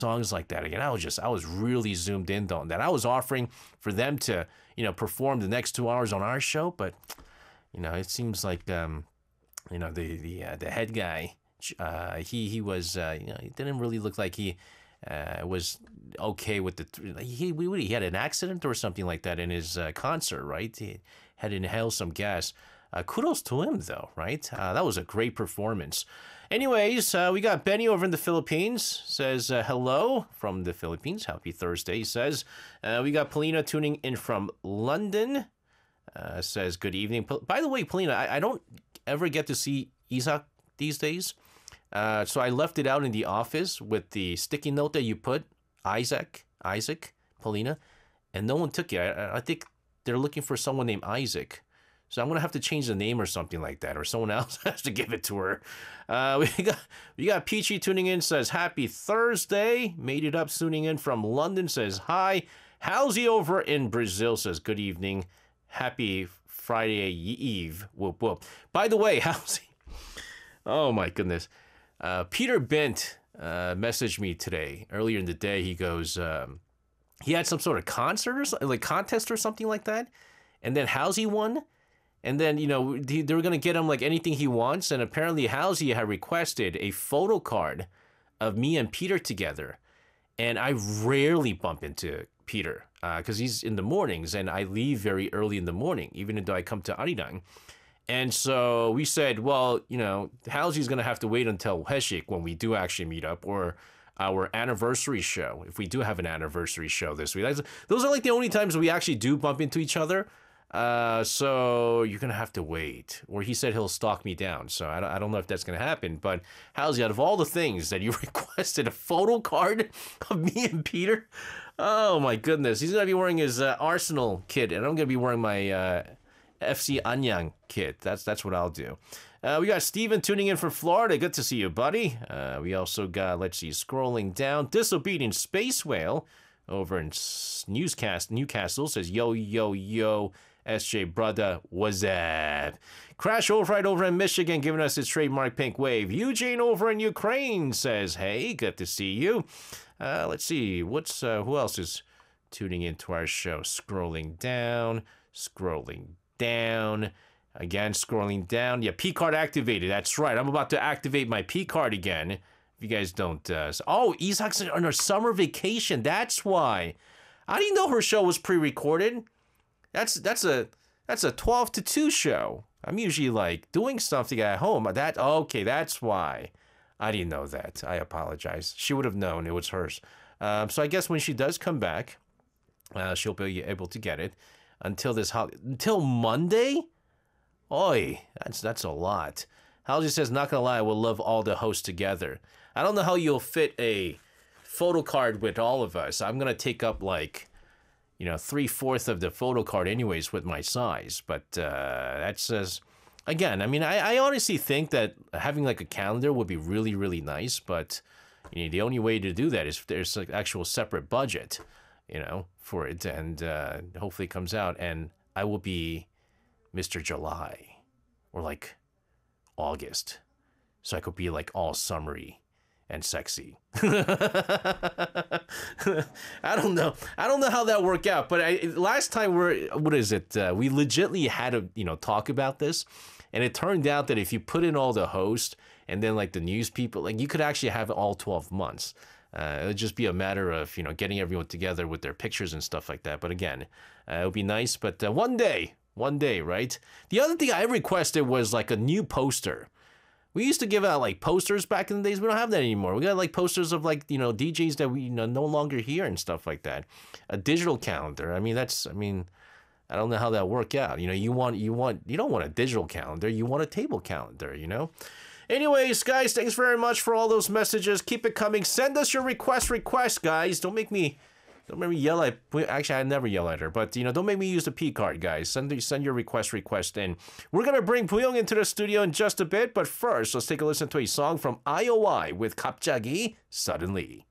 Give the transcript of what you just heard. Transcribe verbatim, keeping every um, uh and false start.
songs like that again. I was just, I was really zoomed in on that. I was offering for them to, you know, perform the next two hours on our show, but, you know, it seems like, um, you know, the the uh, the head guy, uh, he he was, uh, you know, he didn't really look like he uh, was okay with the. He he had an accident or something like that in his uh, concert, right? He had inhaled some gas. Uh, kudos to him, though, right? Uh, that was a great performance. Anyways, uh, we got Benny over in the Philippines. Says uh, hello from the Philippines. Happy Thursday, he says. Uh, we got Polina tuning in from London. Uh, says good evening. By the way, Polina, I, I don't ever get to see Isaac these days. Uh, so I left it out in the office with the sticky note that you put, Isaac, Isaac, Polina, and no one took it. I, I think they're looking for someone named Isaac. So I'm gonna have to change the name or something like that, or someone else has to give it to her. Uh, we got we got Peachy tuning in, says happy Thursday. Made it up tuning in from London, says hi. Halsey over in Brazil says good evening. Happy Friday Eve. Whoop whoop. By the way, Halsey. Oh my goodness. Uh, Peter Bent uh, messaged me today earlier in the day. He goes, um, he had some sort of concert or something, like contest or something like that, and then Halsey won. And then, you know, they were going to get him like anything he wants. And apparently Halsey had requested a photo card of me and Peter together. And I rarely bump into Peter because uh, he's in the mornings and I leave very early in the morning, even though I come to Arirang. And so we said, well, you know, Halsey's going to have to wait until Heshik when we do actually meet up, or our anniversary show, if we do have an anniversary show this week. That's, those are like the only times we actually do bump into each other. Uh, so you're going to have to wait. Or he said he'll stalk me down. So I don't, I don't know if that's going to happen. But Halsey, out of all the things that you requested, a photo card of me and Peter? Oh, my goodness. He's going to be wearing his uh, Arsenal kit, and I'm going to be wearing my uh, F C Anyang kit. That's that's what I'll do. Uh, we got Steven tuning in from Florida. Good to see you, buddy. Uh, we also got, let's see, scrolling down, Disobedient Space Whale over in Newscast, Newcastle says, yo, yo, yo. S J brother, what's up? Crash Override over in Michigan giving us his trademark pink wave. Eugene over in Ukraine says, hey, good to see you. Uh, let's see, what's uh, who else is tuning into our show? Scrolling down, scrolling down, again, scrolling down. Yeah, P card activated. That's right. I'm about to activate my P card again. If you guys don't. Uh, so, oh, Isaac's on her summer vacation. That's why. I didn't know her show was pre-recorded. That's that's a that's a twelve to two show. I'm usually like doing something at home. That okay, that's why. I didn't know that. I apologize. She would have known it was hers. Um, so I guess when she does come back, uh, she'll be able to get it. Until this holiday, until Monday. Oi, that's that's a lot. Halsey says, not gonna lie, I will love all the hosts together. I don't know how you'll fit a photo card with all of us. I'm gonna take up like, you know, three-fourths of the photo card anyways with my size. But uh, that says, again, I mean, I, I honestly think that having like a calendar would be really, really nice. But, you know, the only way to do that is if there's like actual separate budget, you know, for it. And uh, hopefully it comes out. And I will be Mister July or like August. So I could be like all summery and sexy. I don't know. I don't know how that worked out. But I, last time we're, what is it? Uh, we legitly had to, you know, talk about this. And it turned out that if you put in all the hosts and then like the news people, like you could actually have all twelve months. Uh, it would just be a matter of, you know, getting everyone together with their pictures and stuff like that. But again, uh, it would be nice. But uh, one day, one day, right? The other thing I requested was like a new poster. We used to give out like posters back in the days. We don't have that anymore. We got like posters of like, you know, D Js that we, you know, no longer hear and stuff like that. A digital calendar. I mean, that's, I mean, I don't know how that worked out. You know, you want, you want, you don't want a digital calendar. You want a table calendar, you know? Anyways, guys, thanks very much for all those messages. Keep it coming. Send us your request requests, guys. Don't make me, don't make me yell at, actually, I never yell at her, but, you know, don't make me use the P card, guys. Send, send your request request in. We're going to bring Puyong into the studio in just a bit, but first, let's take a listen to a song from I O I with 갑자기, Suddenly.